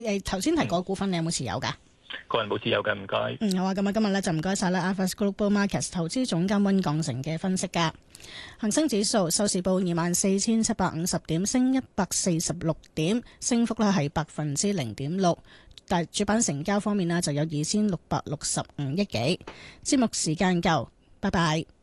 頭先提過股份，你有冇持有㗎？ 個人冇持有嘅，唔該。 好啊，咁啊，今日咧就唔該晒啦 Alphas Global Markets 投資總監溫鋼城嘅分析㗎。恒生指數收市報24,750點，升146點，升幅咧係0.6%。但主板成交方面呢，就有2665億幾。節目時間夠，拜拜。